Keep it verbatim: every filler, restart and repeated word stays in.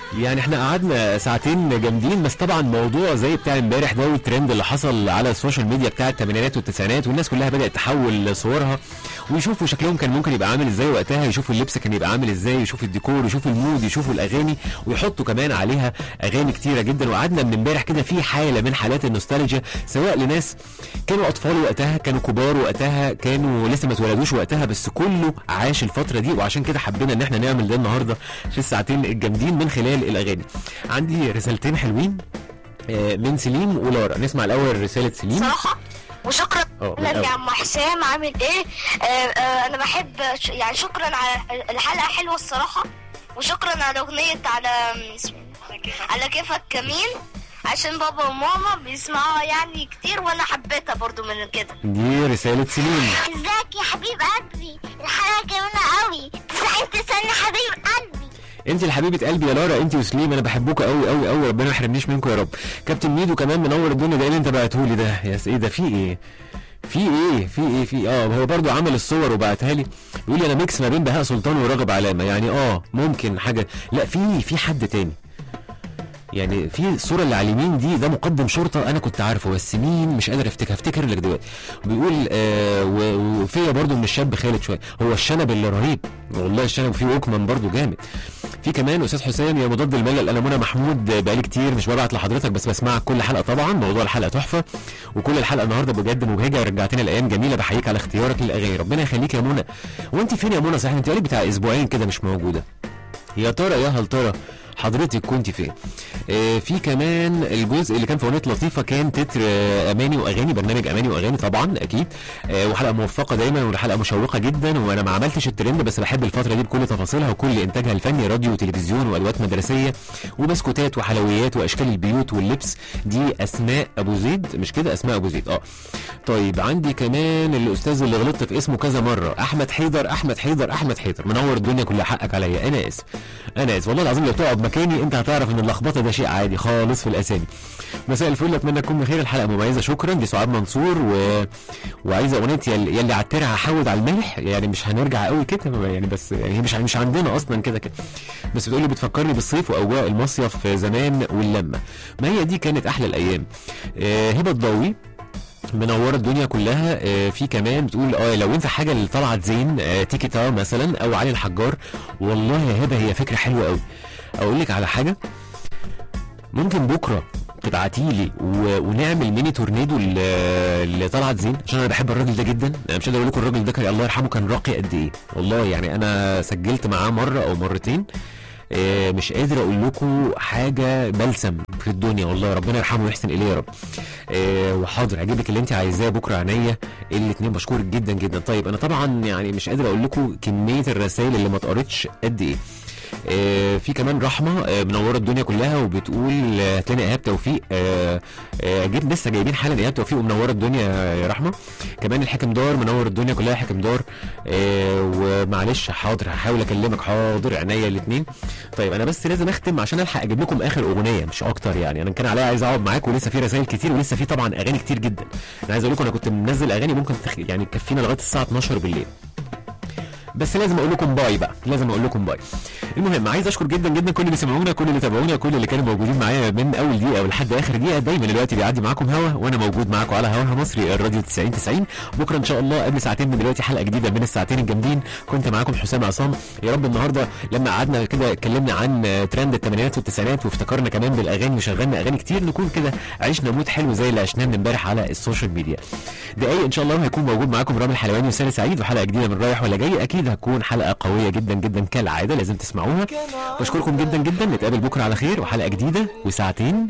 يعني احنا قعدنا ساعتين جامدين، بس طبعا موضوع زي بتاع امبارح ده والترند اللي حصل على السوشيال ميديا بتاع الثمانينات والتسعينات، والناس كلها بدات تحول صورها ويشوفوا شكلهم كان ممكن يبقى عامل ازاي وقتها، يشوفوا اللبس كان يبقى عامل ازاي، يشوفوا الديكور، يشوفوا المود، يشوفوا الاغاني، ويحطوا كمان عليها اغاني كتيره جدا. وقعدنا من امبارح كده في حاله من حالات النوستالجيا، سواء لناس كانوا اطفال وقتها، كانوا كبار وقتها، كانوا لسه ما اتولدوش وقتها، بس كله عاش الفتره دي. وعشان كده حبينا ان احنا نعمل ده النهارده في الساعتين الجامدين من خلال الاغاني. عندي رسالتين حلوين من سليم ولارا. نسمع الاول رساله سليم. صراحه وشكرا لك يا عم حسام، عامل ايه؟ آه آه انا بحب ش... يعني شكرا على الحلقه حلوه الصراحه، وشكرا على اغنيه على على كيفك كمين، عشان بابا وماما بيسمعوها يعني كتير وانا حبيتها برضو من كده. دي رساله سليم. ازيك يا حبيب قلبي، الحلقه جميله قوي، تسعين تسعين حبيب قلبي. انت الحبيبه قلبي يا لارا، انت وسليم انا بحبكم قوي قوي قوي، ربنا ما يحرمنيش منكم يا رب. كابتن ميدو كمان منور الدنيا، ده اللي انت بعته لي ده يا ايه ده؟ في ايه في ايه في ايه في اه هو برضو عمل الصور وبعتها لي، بيقول لي انا ميكس ما بين بهاء سلطان وراغب علامه، يعني اه ممكن حاجه. لا في في حد تاني، يعني في الصوره اللي على اليمين دي ده مقدم شرطه انا كنت عارفه، بس مين مش قادر افتكر افتكر لك دلوقتي. بيقول آه وفيا برضو من الشاب خالد شويه، هو الشنب اللي رهيب والله، الشنب فيه اوكمان برضو جامد. في كمان استاذ حسام يا مضاد الملل، انا منى محمود بقالي كتير مش ببعت لحضرتك بس بسمعك كل حلقه، طبعا موضوع الحلقه تحفه، وكل الحلقه النهارده بجد مبهجه ورجعتنا الايام جميله، بحييك على اختيارك للاغاني، ربنا يخليك يا منى. وانت فين يا منى؟ صحيح انت قالي بتاع اسبوعين كده مش موجوده، يا ترى يا هل ترى حضرتك كنت فين؟ آه في كمان الجزء اللي كان في اغنيه لطيفه، كان تتر آه اماني واغاني، برنامج اماني واغاني طبعا اكيد، آه وحلقه موفقه دايما وحلقه مشوقه جدا. وانا ما عملتش الترند بس بحب الفتره دي بكل تفاصيلها وكل انتاجها الفني، راديو وتلفزيون وادوات مدرسيه وبسكوتات وحلويات واشكال البيوت واللبس. دي اسماء ابو زيد، مش كده؟ اسماء ابو زيد اه. طيب عندي كمان الاستاذ اللي غلطت في اسمه كذا مره، احمد حيدر احمد حيدر احمد حيدر، منور الدنيا كلها، حقك عليا، انا اسف انا اسف والله العظيم. لو تقعد مكاني انت هتعرف ان اللخبطه ده شيء عادي خالص في الاسامي. مساء الفل، اتمنى تكون بخير، الحلقه مميزه، شكرا. دي سعاد منصور و... وعايزه اغنيه يلي, يلي عالترع هحود على الملح، يعني مش هنرجع قوي كده يعني، بس يعني هي مش مش عندنا اصلا كده كده، بس بتقول لي بتفكرني بالصيف واجواء المصيف زمان واللمه، ما هي دي كانت احلى الايام. آه هبه الضوي منوره الدنيا كلها. آه في كمان بتقول اه لو ينفع حاجه لطلعت زين، آه تيكي تا مثلا او علي الحجار، والله يا هبه هي فكره حلوه قوي. اقول لك على حاجه، ممكن بكره تبعتيلي و... ونعمل ميني تورنيدو اللي طلعت زين، عشان انا بحب الراجل ده جدا. انا مش قادر اقول لكم الراجل ده كان الله يرحمه كان راقي قد ايه والله، يعني انا سجلت معاه مره او مرتين، إيه مش قادر اقول لكم حاجه بلسم في الدنيا والله، ربنا يرحمه ويحسن اليه يا رب. إيه وحاضر اجيب لك اللي انت عايزاه بكره عينيا الاثنين، بشكرك جدا جدا. طيب انا طبعا يعني مش قادر اقول لكم كميه الرسائل اللي ما اتقرتش قد ايه. آه في كمان رحمه آه منوره الدنيا كلها وبتقول هات لنا ايهاب توفيق، آه آه جيب لسه جايبين حالا ايهاب توفيق ومنوره الدنيا يا رحمه. كمان الحكم دار منور الدنيا كلها، حكم دار آه ومعلش حاضر هحاول اكلمك، حاضر عينيا الاثنين. طيب انا بس لازم اختم عشان الحق اجيب لكم اخر اغنيه مش اكتر، يعني انا كان عليا عايز اقعد معاكم ولسه في رسائل كتير ولسه في طبعا اغاني كتير جدا. انا عايز اقول لكم انا كنت منزل اغاني ممكن تخ... يعني تكفينا لغايه الساعه اتناشر بالليل، بس لازم اقول لكم باي بقى، لازم اقول لكم باي. المهم عايز اشكر جدا جدا كل اللي سمعونا، كل اللي تابعونا، كل اللي كانوا موجودين معايا من اول دقيقه ولحد اخر دقيقه. دايما الوقت بيعدي معاكم هوا، وانا موجود معاكم على هواها مصري الراديو تسعين تسعين. بكره ان شاء الله قبل ساعتين من دلوقتي حلقه جديده من الساعتين الجامدين. كنت معاكم حسام عصام. يا رب النهارده لما قعدنا كده اتكلمنا عن ترند الثمانينات والتسعينات وافتكرنا كمان بالاغاني وشغلنا اغاني كتير، نكون كده عشنا مود حلو زي اللي عشناه من امبارح على السوشيال ميديا. دقايق ان شاء الله هيكون موجود معاكم رامي الحلواني وسالي سعيد، وحلقه جديده من رايح ولا جاي، اكيد هتكون حلقه قويه جدا جدا كالعاده، لازم تسمعوها. بشكركم جدا جدا، نتقابل بكره على خير وحلقه جديده وساعتين